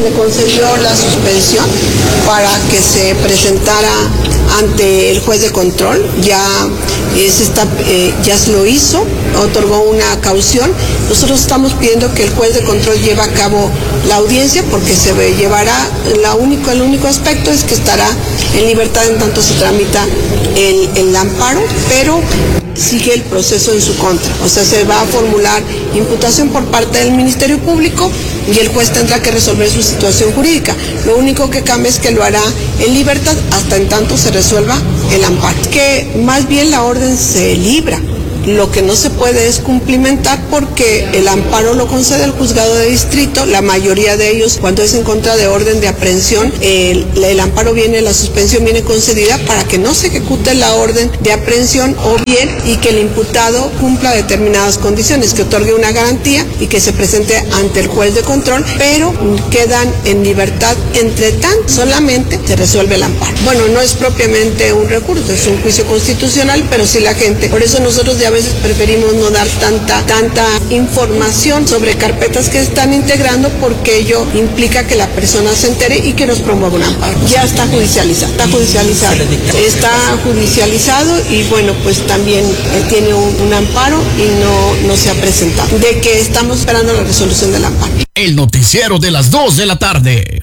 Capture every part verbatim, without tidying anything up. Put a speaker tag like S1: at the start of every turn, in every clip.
S1: le concedió la suspensión para que se presentara ante el juez de control. Ya, eh, se está, eh, ya se lo hizo, otorgó una caución. Nosotros estamos pidiendo que el juez de control lleve a cabo la audiencia porque se llevará, la único, el único aspecto es que estará en libertad en tanto se tramita el, el amparo, pero sigue el proceso en su contra. O sea, se va a formular imputación por parte del Ministerio Público y el juez tendrá que resolver su situación jurídica. Lo único que cambia es que lo hará en libertad hasta en tanto se resuelva el amparo. Que más bien la orden se libra. Lo que no se puede es cumplimentar porque el amparo lo concede el juzgado de distrito, la mayoría de ellos cuando es en contra de orden de aprehensión, el, el amparo viene, la suspensión viene concedida para que no se ejecute la orden de aprehensión o bien y que el imputado cumpla determinadas condiciones, que otorgue una garantía y que se presente ante el juez de control, pero quedan en libertad entre tanto solamente se resuelve el amparo. Bueno, no es propiamente un recurso, es un juicio constitucional, pero sí la gente, por eso nosotros ya a veces preferimos no dar tanta, tanta información sobre carpetas que están integrando porque ello implica que la persona se entere y que nos promueva un amparo. Ya está judicializado, está judicializado, está judicializado y bueno, pues también eh, tiene un, un amparo y no, no se ha presentado. De que estamos esperando la resolución del amparo.
S2: El noticiero de las dos de la tarde.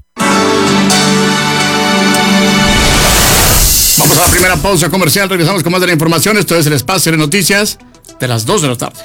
S2: Vamos a la primera pausa comercial, regresamos con más de la información. Esto es el espacio de noticias de las dos de la tarde.